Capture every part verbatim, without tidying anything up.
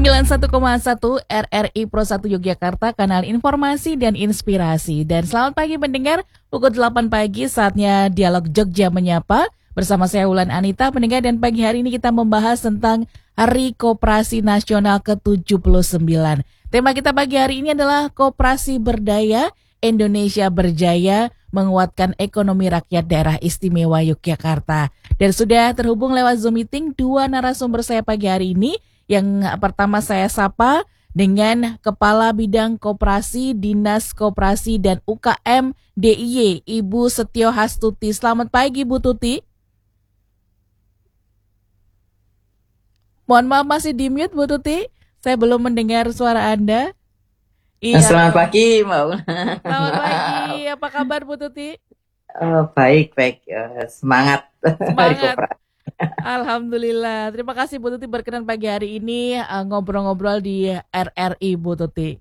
sembilan puluh satu koma satu R R I Pro satu Yogyakarta, kanal informasi dan inspirasi. Dan selamat pagi pendengar, pukul delapan pagi saatnya Dialog Jogja Menyapa. Bersama saya Wulan Anita, pendengar, dan pagi hari ini kita membahas tentang Hari Koperasi Nasional ke tujuh puluh sembilan. Tema kita pagi hari ini adalah Koperasi Berdaya, Indonesia Berjaya, menguatkan ekonomi rakyat daerah istimewa Yogyakarta. Dan sudah terhubung lewat Zoom meeting dua narasumber saya pagi hari ini. Yang pertama saya sapa dengan Kepala Bidang Koperasi Dinas Koperasi dan U K M D I Y, Ibu Setio Hastuti. Selamat pagi, Bu Tuti. Mohon maaf masih di mute, Bu Tuti. Saya belum mendengar suara Anda. Iya. Selamat pagi, Mbak. Selamat pagi. Apa kabar, Bu Tuti? Oh, baik, baik. Semangat. Semangat. Alhamdulillah. Terima kasih Bu Tuti berkenan pagi hari ini uh, ngobrol-ngobrol di R R I, Bu Tuti.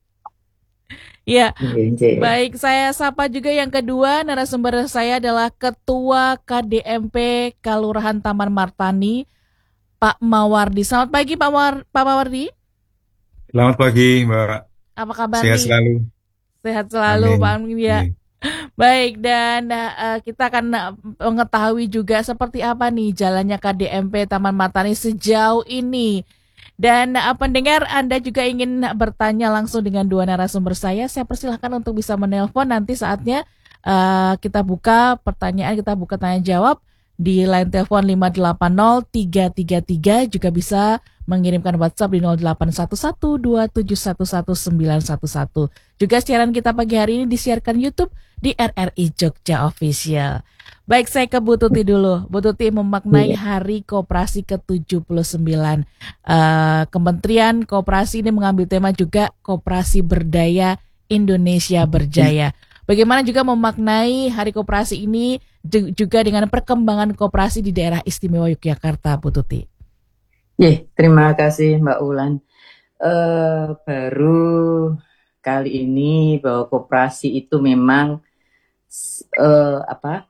Ya, baik. Saya sapa juga yang kedua, narasumber saya adalah Ketua K D M P Kelurahan Taman Martani, Pak Mawardi. Selamat pagi, Pak Mawar, Pak Mawardi. Selamat pagi, Mbak. Apa kabar? Sehat nih? selalu. Sehat selalu, Amin. Pak Amin ya. Amin. Baik, dan uh, kita akan mengetahui juga seperti apa nih jalannya K D M P Taman Martani sejauh ini. Dan uh, pendengar, Anda juga ingin bertanya langsung dengan dua narasumber saya, saya persilahkan untuk bisa menelpon. Nanti saatnya uh, kita buka pertanyaan, kita buka tanya jawab di line telepon lima delapan nol tiga tiga tiga, juga bisa mengirimkan WhatsApp di nol delapan satu satu dua tujuh satu satu sembilan satu satu. Juga siaran kita pagi hari ini disiarkan YouTube di R R I Jogja Official. Baik, saya ke Bu Tuti dulu. Bu Tuti, memaknai Hari Koperasi ke tujuh puluh sembilan. Uh, Kementerian Koperasi ini mengambil tema juga Koperasi Berdaya, Indonesia Berjaya. Bagaimana juga memaknai Hari Koperasi ini juga dengan perkembangan koperasi di daerah istimewa Yogyakarta, Bu Tuti? Ya, terima kasih Mbak Ulan. Uh, baru kali ini bahwa koperasi itu memang uh, apa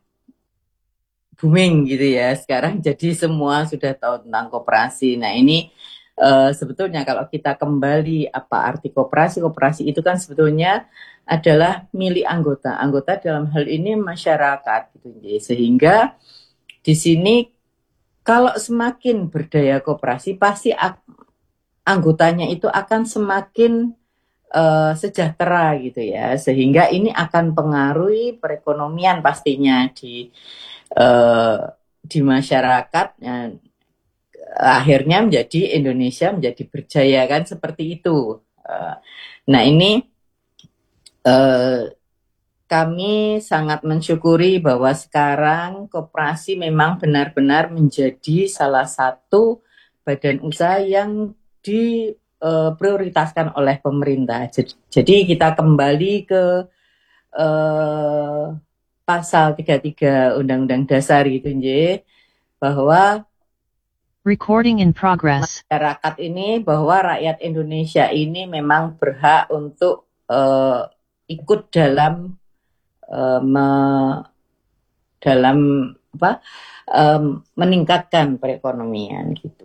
booming gitu ya. Sekarang jadi semua sudah tahu tentang koperasi. Nah ini uh, sebetulnya kalau kita kembali apa arti koperasi, koperasi itu kan sebetulnya adalah milik anggota. Anggota dalam hal ini masyarakat gitu. Sehingga di sini kalau semakin berdaya koperasi, pasti anggotanya itu akan semakin uh, sejahtera gitu ya. Sehingga ini akan pengaruhi perekonomian pastinya di uh, di masyarakat. Nah, akhirnya menjadi Indonesia menjadi berjaya kan seperti itu. Uh, nah ini uh, kami sangat mensyukuri bahwa sekarang koperasi memang benar-benar menjadi salah satu badan usaha yang diprioritaskan uh, oleh pemerintah. Jadi, jadi kita kembali ke uh, pasal tiga puluh tiga Undang-Undang Dasar gitu, Nje, bahwa recording in progress. Masyarakat ini, bahwa rakyat Indonesia ini memang berhak untuk uh, ikut dalam Uh, me, dalam apa um, meningkatkan perekonomian gitu.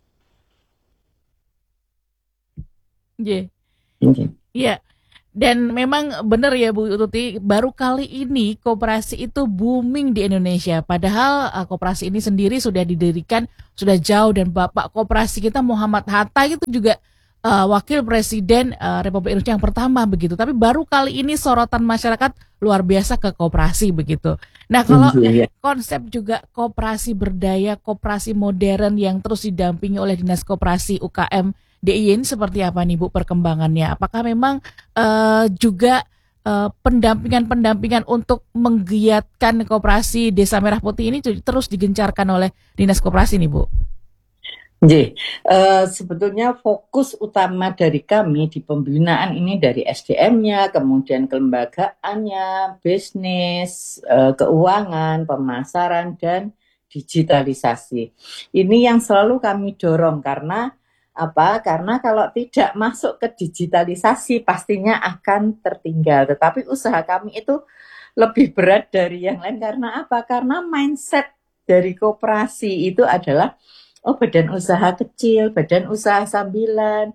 Iya. Yeah. Okay. Yeah. Dan memang benar ya Bu Tuti, baru kali ini koperasi itu booming di Indonesia. Padahal uh, koperasi ini sendiri sudah didirikan sudah jauh, dan Bapak koperasi kita Muhammad Hatta itu juga Uh, wakil presiden uh, Republik Indonesia yang pertama begitu. Tapi baru kali ini sorotan masyarakat luar biasa ke koperasi begitu. Nah, kalau konsep juga koperasi berdaya, koperasi modern yang terus didampingi oleh Dinas Koperasi U K M D I Y, seperti apa nih Bu perkembangannya? Apakah memang uh, juga uh, pendampingan-pendampingan untuk menggiatkan koperasi Desa Merah Putih ini terus digencarkan oleh Dinas Koperasi nih Bu? Jadi, uh, sebetulnya fokus utama dari kami di pembinaan ini dari S D M-nya, kemudian kelembagaannya, bisnis, uh, keuangan, pemasaran, dan digitalisasi. Ini yang selalu kami dorong karena apa? Karena kalau tidak masuk ke digitalisasi pastinya akan tertinggal. Tetapi usaha kami itu lebih berat dari yang lain karena apa? Karena mindset dari koperasi itu adalah oh, badan usaha kecil, badan usaha sambilan,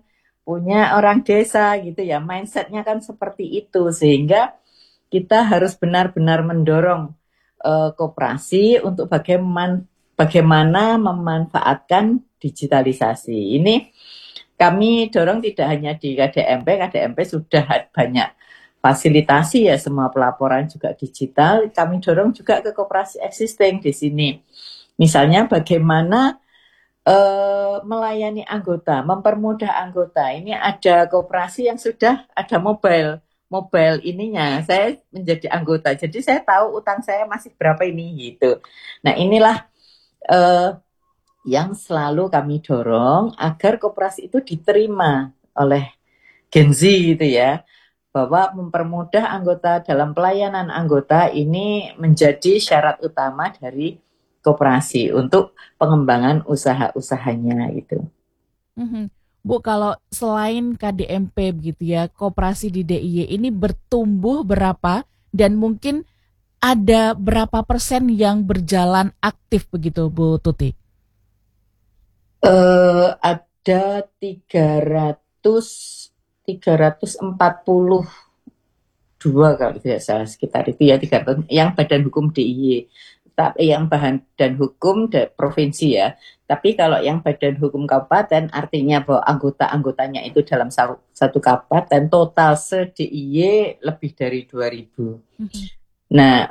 punya orang desa gitu ya. Mindsetnya kan seperti itu, sehingga kita harus benar-benar mendorong uh, koperasi untuk bagaimana bagaimana memanfaatkan digitalisasi. Ini kami dorong tidak hanya di K D M P, K D M P sudah banyak fasilitasi ya, semua pelaporan juga digital. Kami dorong juga ke koperasi existing di sini. Misalnya bagaimana uh, melayani anggota, mempermudah anggota. Ini ada koperasi yang sudah ada mobile, mobile ininya. Saya menjadi anggota, jadi saya tahu utang saya masih berapa ini gitu. Nah inilah uh, yang selalu kami dorong agar koperasi itu diterima oleh Gen Z gitu ya, bahwa mempermudah anggota dalam pelayanan anggota ini menjadi syarat utama dari koperasi untuk pengembangan usaha-usahanya gitu. Mm-hmm. Bu, kalau selain K D M P begitu ya, koperasi di D I Y ini bertumbuh berapa dan mungkin ada berapa persen yang berjalan aktif begitu Bu Tuti? Uh, ada tiga ratus empat puluh dua kalau tidak salah, sekitar itu ya, tiga ratus yang badan hukum D I Y, tapi yang badan hukum de, provinsi ya. Tapi kalau yang badan hukum kabupaten artinya bahwa anggota-anggotanya itu dalam satu, satu kabupaten, total se-D I Y lebih dari dua ribu. Mm-hmm. Nah,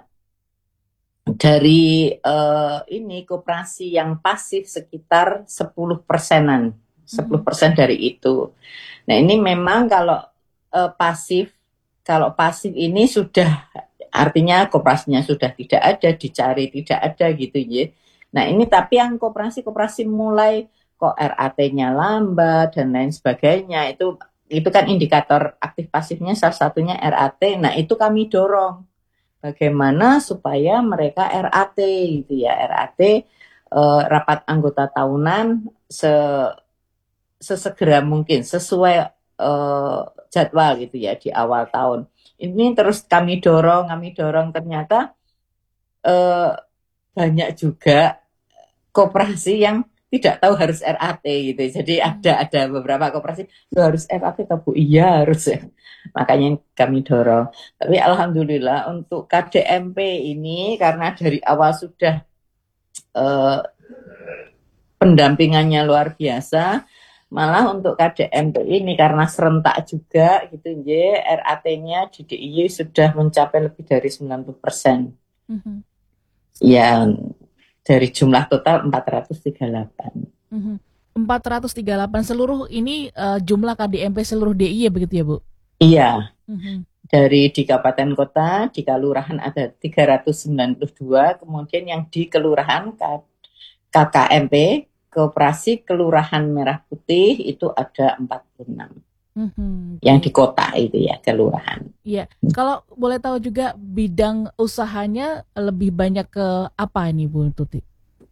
dari uh, ini koperasi yang pasif sekitar sepuluh persenan, sepuluh persen dari itu. Nah ini memang kalau uh, pasif, kalau pasif ini sudah artinya koperasinya sudah tidak ada, dicari tidak ada gitu ya. Nah ini tapi yang koperasi-koperasi mulai kok R A T-nya lambat dan lain sebagainya, itu itu kan indikator aktif pasifnya salah satunya R A T. Nah itu kami dorong bagaimana supaya mereka R A T gitu ya, R A T eh, rapat anggota tahunan se sesegera mungkin sesuai eh, jadwal gitu ya di awal tahun. Ini terus kami dorong, kami dorong ternyata eh, banyak juga koperasi yang tidak tahu harus R A T gitu. Jadi ada ada beberapa koperasi lo harus R A T atau Bu? Iya harus ya. Makanya kami dorong. Tapi alhamdulillah untuk K D M P ini karena dari awal sudah eh, pendampingannya luar biasa. Malah untuk K D M P ini karena serentak juga gitu ya, R A T-nya di D I Y sudah mencapai lebih dari sembilan puluh persen. Mm-hmm. Ya, dari jumlah total empat ratus tiga puluh delapan. Mm-hmm. empat ratus tiga puluh delapan seluruh ini uh, jumlah K D M P seluruh D I Y begitu ya Bu? Iya. Mm-hmm. Dari di kabupaten kota, di kelurahan ada tiga ratus sembilan puluh dua, kemudian yang di kelurahan K K M P, Koperasi Kelurahan Merah Putih itu ada empat puluh enam. Mm-hmm. Yang di kota itu ya, kelurahan. Iya, kalau boleh tahu juga bidang usahanya lebih banyak ke apa ini Bu Tuti?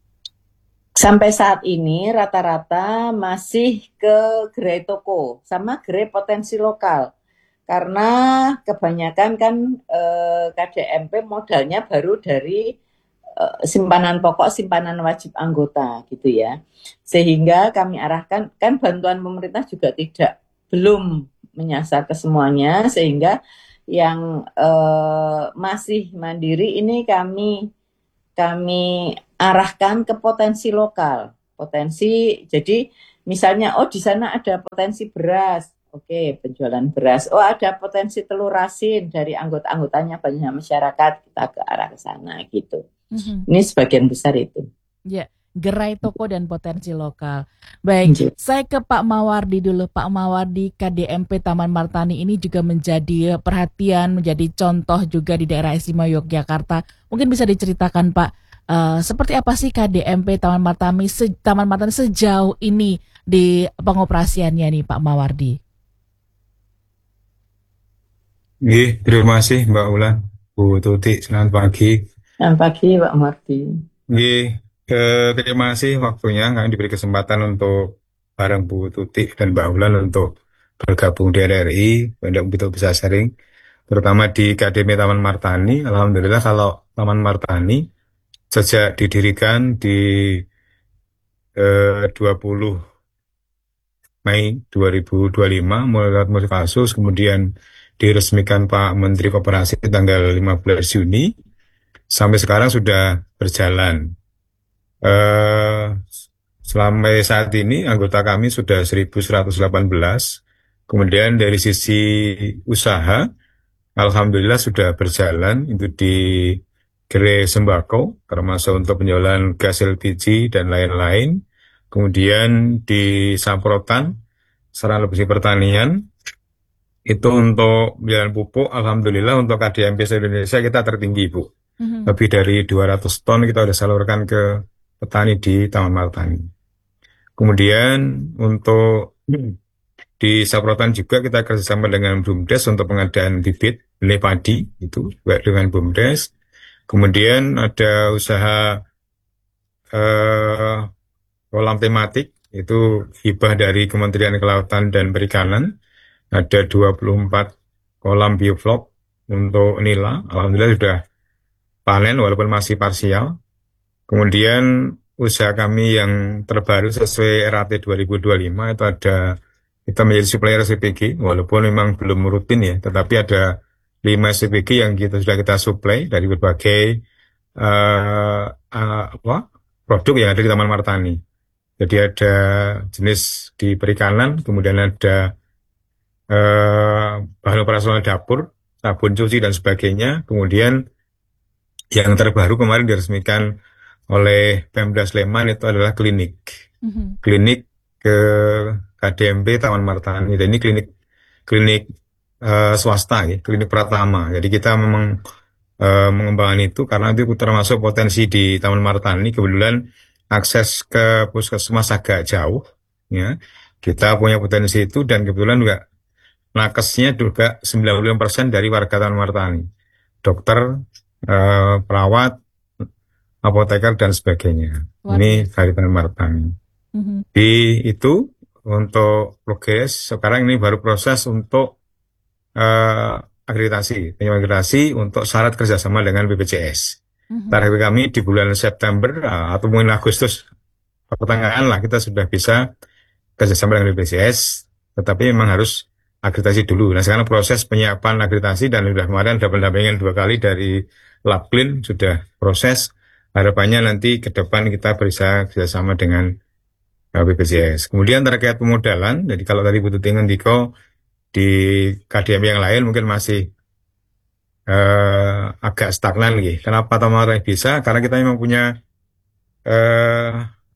Sampai saat ini rata-rata masih ke gerai toko sama gerai potensi lokal. Karena kebanyakan kan eh, K D M P modalnya baru dari eh, simpanan pokok, simpanan wajib anggota gitu ya. Sehingga kami arahkan, kan bantuan pemerintah juga tidak belum menyasar ke semuanya, sehingga yang eh, masih mandiri ini kami kami arahkan ke potensi lokal. Potensi, jadi misalnya oh di sana ada potensi beras. Oke, penjualan beras. Oh, ada potensi telur asin dari anggota-anggotanya banyak masyarakat, kita ke arah ke sana gitu. Mm-hmm. Ini sebagian besar itu. Ya, gerai toko dan potensi lokal. Baik, mm-hmm. Saya ke Pak Mawardi dulu. Pak Mawardi, K D M P Taman Martani ini juga menjadi perhatian, menjadi contoh juga di daerah istimewa Yogyakarta. Mungkin bisa diceritakan Pak, uh, seperti apa sih K D M P Taman Martani, se- Taman Martani sejauh ini di pengoperasiannya nih Pak Mawardi? Oke, terima kasih Mbak Ulan, Bu Tuti, selamat pagi. Selamat pagi Pak Marti. Oke, eh, terima kasih waktunya kami diberi kesempatan untuk bareng Bu Tuti dan Mbak Ulan untuk bergabung di R R I, untuk bisa sharing, terutama di K D M P Taman Martani. Alhamdulillah kalau Taman Martani sejak didirikan di eh, dua puluh Mei dua ribu dua puluh lima mulai mulai kasus, kemudian diresmikan Pak Menteri Koperasi tanggal lima belas Juni, sampai sekarang sudah berjalan. Eh, Sampai saat ini anggota kami sudah seribu seratus delapan belas. Kemudian dari sisi usaha, alhamdulillah sudah berjalan itu di gerai sembako, termasuk untuk penjualan gas L P G dan lain-lain. Kemudian di Saprotan, sarana bersih pertanian, itu untuk penjualan pupuk, alhamdulillah untuk K D M P se-Indonesia kita tertinggi, Bu. Mhm. Lebih dari dua ratus ton kita sudah salurkan ke petani di Taman Martani. Kemudian untuk di Saprotan juga kita kerjasama dengan BUMDes untuk pengadaan bibit benih padi, itu juga dengan BUMDes. Kemudian ada usaha eh, kolam tematik, itu hibah dari Kementerian Kelautan dan Perikanan. Ada dua puluh empat kolam bioflok untuk nila, alhamdulillah sudah panen walaupun masih parsial. Kemudian usaha kami yang terbaru sesuai R A T dua ribu dua puluh lima itu ada, kita menjadi supplier S P G, walaupun memang belum rutin ya, tetapi ada lima S P G yang kita sudah kita supply dari berbagai uh, uh, apa, produk yang ada di Taman Martani. Jadi ada jenis di perikanan, kemudian ada uh, bahan operasional dapur, sabun cuci dan sebagainya. Kemudian yang terbaru kemarin diresmikan oleh Pemda Sleman itu adalah klinik. Mhm. Klinik ke K D M P Taman Martani. Dan ini klinik klinik uh, swasta ya, klinik Pratama. Jadi kita memang uh, mengembangkan itu karena itu termasuk potensi di Taman Martani. Kebetulan akses ke puskesmas agak jauh ya. Kita punya potensi itu dan kebetulan juga nakesnya juga sembilan puluh lima persen dari warga Taman Martani. Dokter, uh, perawat, apoteker dan sebagainya. Luar Ini biasa. dari Taman Martani. Mhm. Di itu untuk progres sekarang ini baru proses untuk uh, akreditasi, penyelenggaraan akreditasi untuk syarat kerjasama dengan B P J S. Mhm. Target kami di bulan September uh, atau mungkin Agustus pertengahan lah kita sudah bisa kerjasama dengan B P J S, tetapi memang harus akreditasi dulu. Nah sekarang proses penyiapan akreditasi dan sudah kemarin ada pendampingan dua kali dari Labklin sudah proses. Harapannya nanti ke depan kita bisa kerjasama dengan uh, B P J S. Kemudian terkait pemodalan, jadi kalau tadi Bu Tuti ngendiko di K D M yang lain mungkin masih uh, agak stagnan lagi. Kenapa Taman Martani bisa? Karena kita memang punya uh,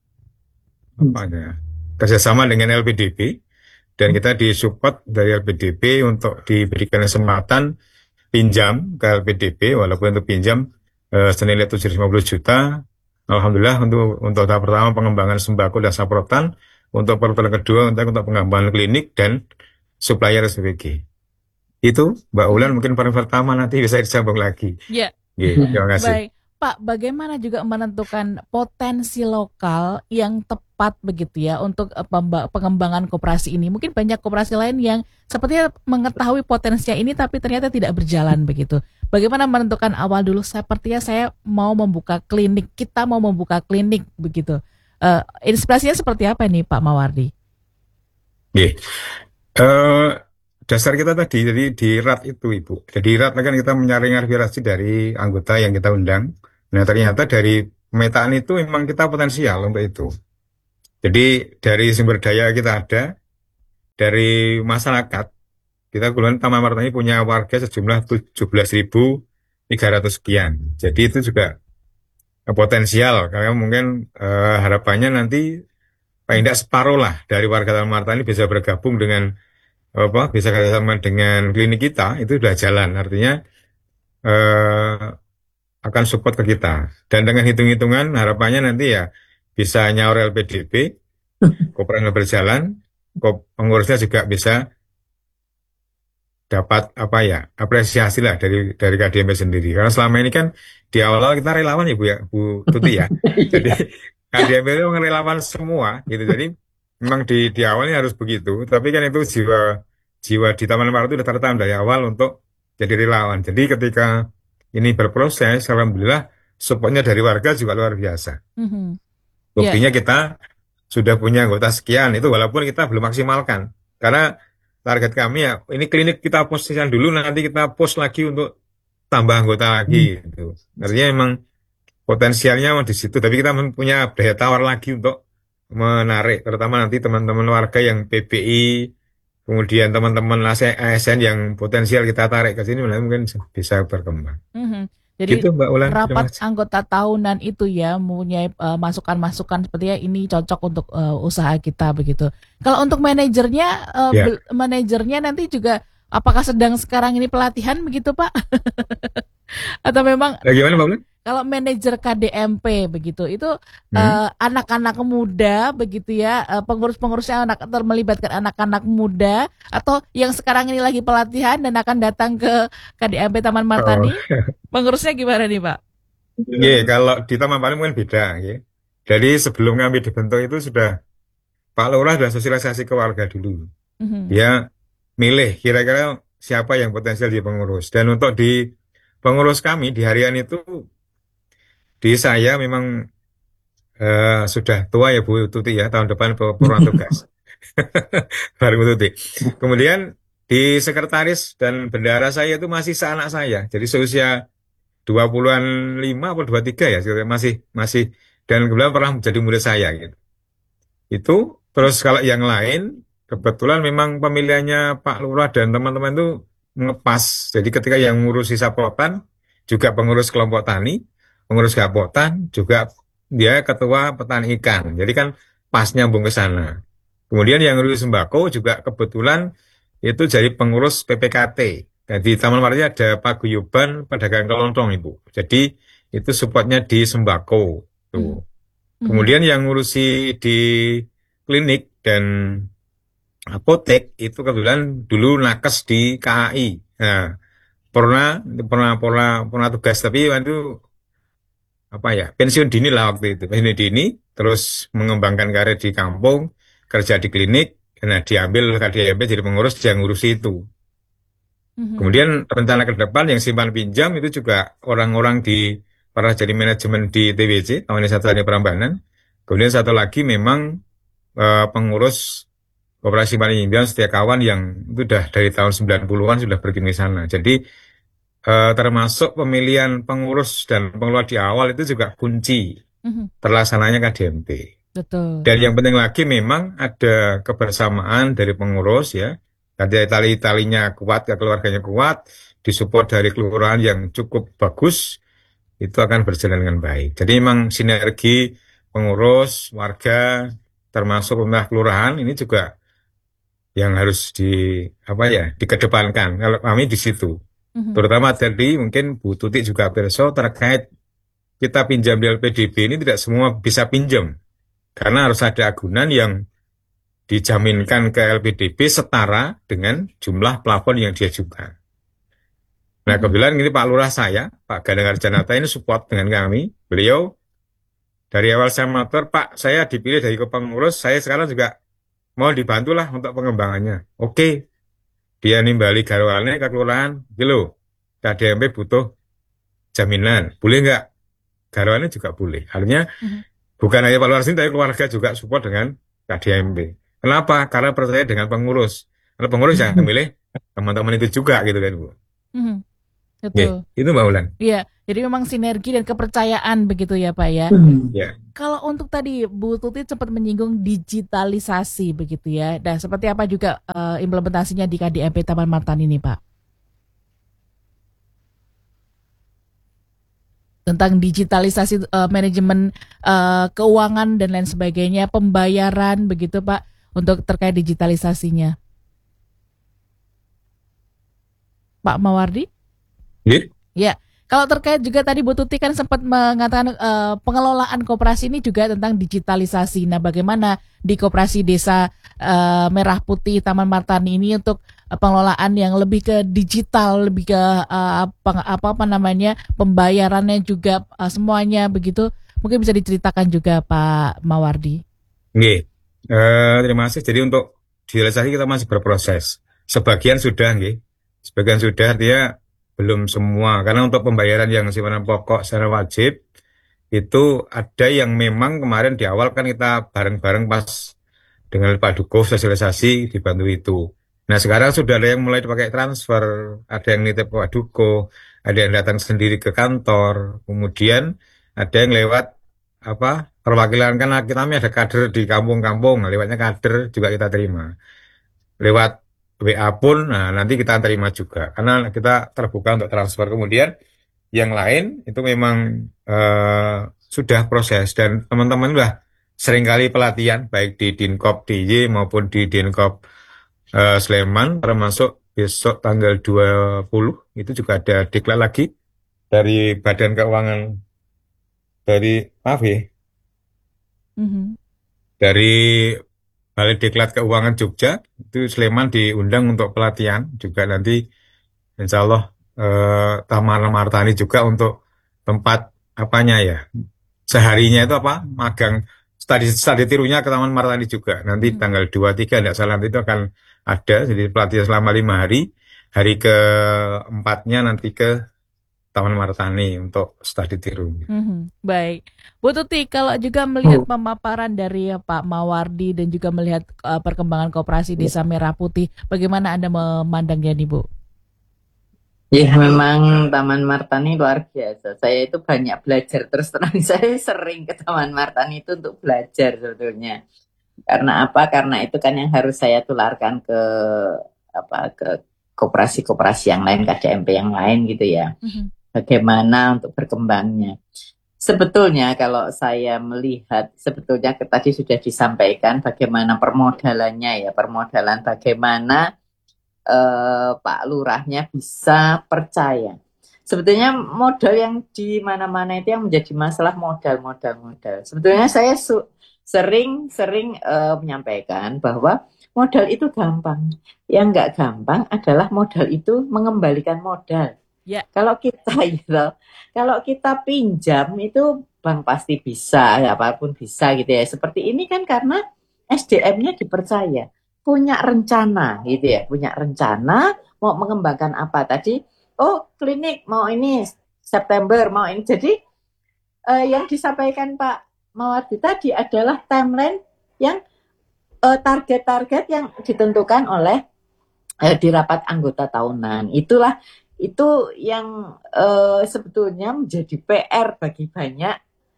apa ya, kerjasama dengan L P D P dan kita disupport dari L P D P untuk diberikan kesempatan pinjam ke L P D P walaupun untuk pinjam uh, senilai tujuh ratus lima puluh juta. Alhamdulillah untuk untuk tahap pertama pengembangan sembako dan saprotan, untuk pertama kedua untuk untuk pengembangan klinik dan supplier S P G. Itu Mbak Ulan mungkin paling pertama nanti bisa disambung lagi. Ya. Oke, terima kasih. Baik, Pak, bagaimana juga menentukan potensi lokal yang tepat begitu ya untuk eh, pemba- pengembangan koperasi ini? Mungkin banyak koperasi lain yang sepertinya mengetahui potensinya ini tapi ternyata tidak berjalan begitu. Bagaimana menentukan awal dulu? Sepertinya saya mau membuka klinik, kita mau membuka klinik begitu. Eh, inspirasinya seperti apa nih Pak Mawardi? Oke. Eh, dasar kita tadi jadi di R A T itu Ibu. Jadi R A T kan kita menyaring aspirasi dari anggota yang kita undang. Nah ternyata dari pemetaan itu memang kita potensial untuk itu. Jadi dari sumber daya kita ada, dari masyarakat, kita kebetulan Taman Martani punya warga sejumlah tujuh belas ribu tiga ratus sekian. Jadi itu juga eh, potensial, karena mungkin eh, harapannya nanti paling tidak separuh lah dari warga Taman Martani bisa bergabung dengan apa, bisa kerjasama dengan klinik kita, itu sudah jalan. Artinya eh, akan support ke kita. Dan dengan hitung-hitungan harapannya nanti ya bisa nyaur L P D P, koperasi berjalan, kop- pengurusnya juga bisa dapat apa ya, apresiasi lah dari dari K D M P sendiri. Karena selama ini kan di awal kita relawan ya Bu ya, Bu Tuti ya. Jadi K D M P itu memang relawan semua gitu. Jadi memang di di awalnya harus begitu. Tapi kan itu jiwa jiwa di Taman Martani itu sudah tertanam dari awal untuk jadi relawan. Jadi ketika ini berproses, alhamdulillah supportnya dari warga juga luar biasa. Mhm. Ya. Buktinya kita sudah punya anggota sekian, itu walaupun kita belum maksimalkan. Karena target kami ya, ini klinik kita posisikan dulu, nanti kita post lagi untuk tambah anggota lagi. Gitu. Artinya memang potensialnya memang di situ, tapi kita punya daya tawar lagi untuk menarik, terutama nanti teman-teman warga yang P B I, kemudian teman-teman A S N yang potensial kita tarik ke sini, mungkin bisa berkembang. Mhm. Jadi Gitu Mbak Ulan, terima rapat kasih. anggota tahunan itu ya mempunyai uh, masukan-masukan sepertinya ini cocok untuk uh, usaha kita begitu. Kalau untuk manajernya, uh, Ya, bel- manajernya nanti juga apakah sedang sekarang ini pelatihan begitu Pak? Atau memang nah, gimana Mbak Ulan? kalau manajer K D M P begitu itu Hmm? eh, anak-anak muda begitu ya, eh, pengurus-pengurusnya anak atau melibatkan anak-anak muda atau yang sekarang ini lagi pelatihan dan akan datang ke K D M P Taman Oh, Martani, pengurusnya gimana nih Pak? iya, kalau di Taman Mani mungkin beda, ya. Jadi sebelum kami dibentuk itu sudah Pak Lurah sudah sosialisasi ke warga dulu. Mhm. Dia milih kira-kira siapa yang potensial di pengurus. Dan untuk di pengurus kami di harian itu, di saya memang eh, sudah tua ya Bu Tuti ya, tahun depan pe- purna tugas. Baru Bu Tuti. Kemudian di sekretaris dan bendahara saya itu masih seanak saya. Jadi seusia dua puluhan lima atau dua puluh tiga ya, masih masih dan kemudian pernah menjadi murid saya gitu. Itu terus kalau yang lain kebetulan memang pemilihannya Pak Lurah dan teman-teman itu ngepas. Jadi ketika yang ngurusi Sapotan juga pengurus kelompok tani, pengurus Gapotan juga dia ketua petani ikan. Jadi kan pas nyambung ke sana. Kemudian yang ngurus sembako juga kebetulan itu jadi pengurus P P K T. Jadi Taman Martani ada paguyuban pedagang kelontong Ibu. Jadi itu supportnya di sembako. Tuh. Mhm. Kemudian yang ngurusi di klinik dan apotek itu kebetulan dulu nakes di K A I. Nah, pernah pernah pernah pernah tugas tapi waktu apa ya pensiun dini lah waktu itu pensiun dini terus mengembangkan karir di kampung kerja di klinik. Nah diambil K D M P jadi pengurus yang ngurusi itu. Mhm. Kemudian rencana ke depan yang simpan pinjam itu juga orang-orang di para jadi manajemen di T W C, Taman Wisata Tani Prambanan. Kemudian satu lagi memang eh, pengurus Koperasi Pinjam Setiakawan yang itu sudah dari tahun sembilan puluhan sudah berkini sana. Jadi eh, termasuk pemilihan pengurus dan pengelola di awal itu juga kunci Mhm. terlaksananya K D M P. Betul. Dan yang penting lagi memang ada kebersamaan dari pengurus ya. Tadi tali-talinya kuat, keluarganya kuat, disupport dari kelurahan yang cukup bagus, itu akan berjalan dengan baik. Jadi memang sinergi pengurus, warga, termasuk pemerintah kelurahan ini juga yang harus di apa ya dikedepankan. Kalau kami di situ, Mhm. terutama tadi mungkin Bu Tuti juga perso terkait kita pinjam di L P D B ini tidak semua bisa pinjam. Karena harus ada agunan yang dijaminkan ke L P D B setara dengan jumlah plafon yang diajukan. Nah, Mhm. kebetulan ini Pak Lurah saya, Pak Gandeng Arjanata ini support dengan kami. Beliau dari awal saya mengatur, Pak, saya dipilih dari pengurus, saya sekarang juga mau dibantulah untuk pengembangannya. Oke, dia nimbali garwane ke kelurahan, gitu. K D M P butuh jaminan. Boleh nggak? Garwane juga boleh. Artinya Mhm. bukan hanya Pak Lurah sini, tapi keluarga juga support dengan K D M P. Kenapa? Karena percaya dengan pengurus. Kalau pengurus yang milih teman-teman itu juga gitu kan Bu. Mhm. Oke, Betul. itu Mbak Ulan. Iya, jadi memang sinergi dan kepercayaan begitu ya Pak ya. Hmm. Ya. Kalau untuk tadi Bu Tuti sempat menyinggung digitalisasi begitu ya. Dan seperti apa juga eh, implementasinya di K D M P Taman Martani ini Pak? Tentang digitalisasi eh, manajemen eh, keuangan dan lain sebagainya, pembayaran begitu Pak, untuk terkait digitalisasinya. Pak Mawardi? Iya. Ya, kalau terkait juga tadi Bu Tuti kan sempat mengatakan eh, pengelolaan koperasi ini juga tentang digitalisasi. Nah, bagaimana di koperasi desa eh, Merah Putih Taman Martani ini untuk eh, pengelolaan yang lebih ke digital, lebih ke eh, apa, apa apa namanya pembayarannya juga eh, semuanya begitu. Mungkin bisa diceritakan juga Pak Mawardi. Nggih. Eh, terima kasih. Jadi untuk digitalisasi kita masih berproses. Sebagian sudah, nggih. Sebagian sudah, dia belum semua. Karena untuk pembayaran yang sifatnya pokok secara wajib, itu ada yang memang kemarin di awal kan kita bareng-bareng pas dengan Pak Duko sosialisasi dibantu itu. Nah sekarang sudah ada yang mulai dipakai transfer, ada yang nitip Pak Duko, ada yang datang sendiri ke kantor, kemudian ada yang lewat apa perwakilan, kan kita ada kader di kampung-kampung, lewatnya kader juga kita terima. Lewat W A pun, nah nanti kita terima juga, karena kita terbuka untuk transfer. Kemudian yang lain itu memang eh, sudah proses dan teman-teman sudah seringkali pelatihan baik di Dinkop D I Y maupun di Dinkop eh, Sleman, termasuk besok tanggal dua puluh itu juga ada diklat lagi dari Badan Keuangan dari maaf ya Mhm. dari Balai Diklat Keuangan Jogja itu Sleman diundang untuk pelatihan juga nanti insya Allah eh, Taman Martani juga untuk tempat apanya ya seharinya itu apa magang studi studi tirunya ke Taman Martani juga nanti Hmm. tanggal dua tiga tidak salah nanti itu akan ada jadi pelatihan selama lima hari hari keempatnya nanti ke Taman Martani untuk studi tiru. Mhm. Baik, Bu Tuti, kalau juga melihat pemaparan dari Pak Mawardi dan juga melihat uh, perkembangan koperasi Desa Merah Putih, bagaimana Anda memandangnya nih, Bu? Ya memang Taman Martani luar biasa. Saya itu banyak belajar terus terang. Saya sering ke Taman Martani itu untuk belajar sebetulnya. Karena apa? Karena itu kan yang harus saya tularkan ke apa ke koperasi-koperasi yang lain, K D M P yang lain gitu ya. Mhm. Bagaimana untuk berkembangnya. Sebetulnya kalau saya melihat, sebetulnya tadi sudah disampaikan bagaimana permodalannya ya, permodalan bagaimana eh, Pak Lurahnya bisa percaya. Sebetulnya modal yang di mana-mana itu yang menjadi masalah modal, modal, modal. Sebetulnya saya su- sering-sering eh, menyampaikan bahwa modal itu gampang. Yang nggak gampang adalah modal itu mengembalikan modal. Ya. Kalau kita gitu, kalau kita pinjam itu bank pasti bisa, apapun bisa gitu ya. Seperti ini kan karena S D M-nya dipercaya, punya rencana gitu ya, punya rencana mau mengembangkan apa tadi? Oh klinik mau ini September mau ini. Jadi eh, yang disampaikan Pak Mawardi tadi adalah timeline yang eh, target-target yang ditentukan oleh eh, di rapat anggota tahunan. Itulah itu yang eh, sebetulnya menjadi P R bagi banyak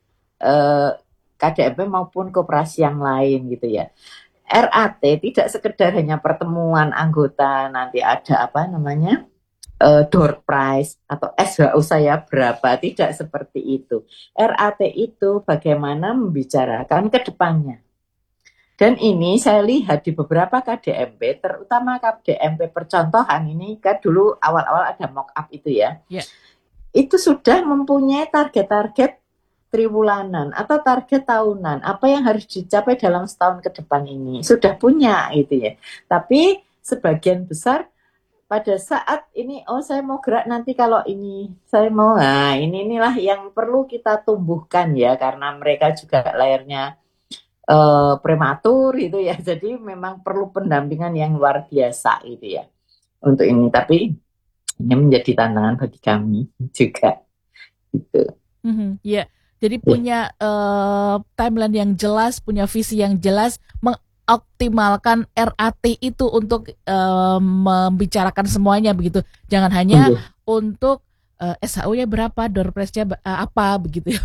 eh, K D M P maupun koperasi yang lain gitu ya. R A T tidak sekedar hanya pertemuan anggota, nanti ada apa namanya eh, door prize atau S H U saya berapa, tidak seperti itu. R A T itu bagaimana membicarakan ke depannya. Dan ini saya lihat di beberapa K D M P, terutama K D M P percontohan ini, kan dulu awal-awal ada mock up itu ya. Ya. Itu sudah mempunyai target-target triwulanan atau target tahunan. Apa yang harus dicapai dalam setahun ke depan ini. Sudah punya gitu ya. Tapi sebagian besar pada saat ini, oh saya mau gerak nanti kalau ini, saya mau, nah ini inilah yang perlu kita tumbuhkan ya. Karena mereka juga lahirnya Uh, prematur gitu ya, jadi memang perlu pendampingan yang luar biasa gitu ya untuk ini. Tapi ini menjadi tantangan bagi kami juga gitu. Mhm. Ya, jadi punya uh, timeline yang jelas, punya visi yang jelas, mengoptimalkan R A T itu untuk uh, membicarakan semuanya begitu. Jangan hanya Iya. untuk uh, S H U-nya berapa, door prize-nya uh, apa begitu ya.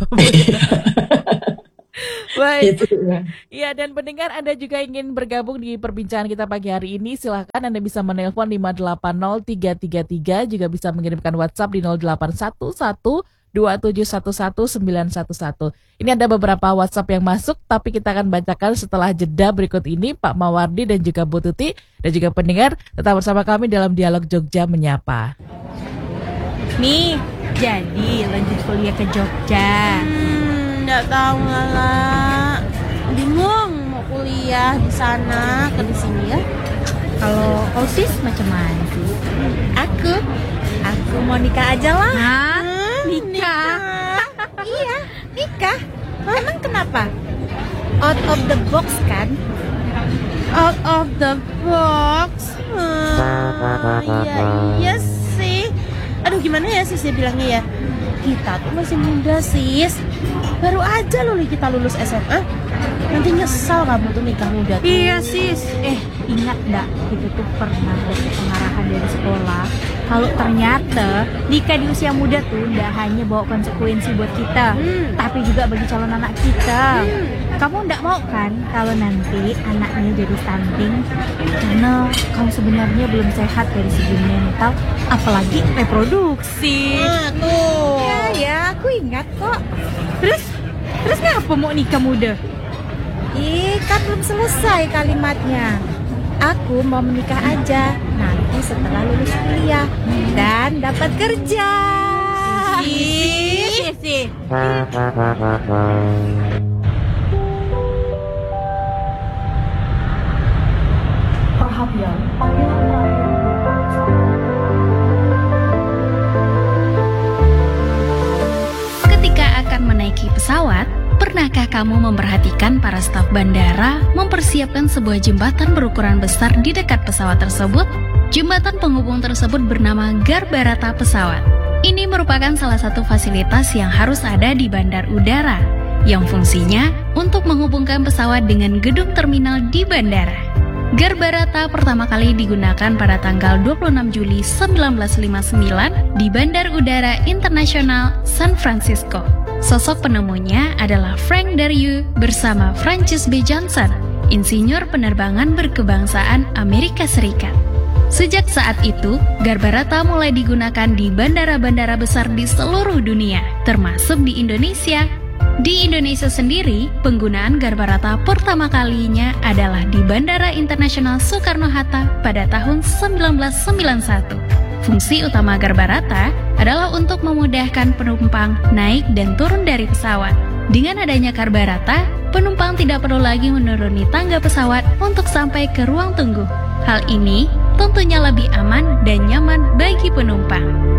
Baik. Gitu ya. Iya, dan pendengar Anda juga ingin bergabung di perbincangan kita pagi hari ini, silahkan Anda bisa menelpon lima delapan nol tiga tiga tiga, juga bisa mengirimkan WhatsApp di nol delapan satu satu dua tujuh satu satu sembilan satu satu. Ini ada beberapa WhatsApp yang masuk, tapi kita akan bacakan setelah jeda berikut ini. Pak Mawardi dan juga Bu Tuti dan juga pendengar tetap bersama kami dalam Dialog Jogja Menyapa. Nih, jadi lanjut kuliah ke Jogja. Hmm, nggak tahu lah. Bingung mau kuliah di sana ke di sini ya. Kalau kau sis macam mana sih? Aku, aku mau nikah aja lah. Hah? Hmm, Nikah? Iya, nikah. Emang kenapa? Out of the box kan? Out of the box. Hmm, iya iya sih. Aduh gimana ya sis ya bilangnya ya. Kita tuh masih muda sis. Baru aja loh kita lulus S M A. Nanti nyesal kamu tuh nikah muda tuh. Iya sis, eh ingat nggak itu tuh pernah dapat pengarahan dari sekolah kalau ternyata nikah di usia muda tuh nggak hanya bawa konsekuensi buat kita, Hmm. tapi juga bagi calon anak kita. Hmm. Kamu nggak mau kan kalau nanti anaknya jadi stunting karena kamu sebenarnya belum sehat dari segi mental, apalagi reproduksi. Nah, tuh. Ya ya, aku ingat kok. Terus, terus ngapa mau nikah muda? Ih, kan belum selesai kalimatnya. Aku mau menikah aja nanti setelah lulus kuliah dan dapat kerja. Ih, sih. Ketika akan menaiki pesawat, pernahkah kamu memperhatikan para staf bandara mempersiapkan sebuah jembatan berukuran besar di dekat pesawat tersebut? Jembatan penghubung tersebut bernama Garbarata Pesawat. Ini merupakan salah satu fasilitas yang harus ada di bandar udara, yang fungsinya untuk menghubungkan pesawat dengan gedung terminal di bandara. Garbarata pertama kali digunakan pada tanggal dua puluh enam Juli seribu sembilan ratus lima puluh sembilan di Bandar Udara Internasional San Francisco. Sosok penemunya adalah Frank Daryu bersama Francis B. Johnson, insinyur penerbangan berkebangsaan Amerika Serikat. Sejak saat itu, Garbarata mulai digunakan di bandara-bandara besar di seluruh dunia, termasuk di Indonesia. Di Indonesia sendiri, penggunaan Garbarata pertama kalinya adalah di Bandara Internasional Soekarno-Hatta pada tahun seribu sembilan ratus sembilan puluh satu. Fungsi utama Garbarata adalah untuk memudahkan penumpang naik dan turun dari pesawat. Dengan adanya Garbarata, penumpang tidak perlu lagi menuruni tangga pesawat untuk sampai ke ruang tunggu. Hal ini tentunya lebih aman dan nyaman bagi penumpang.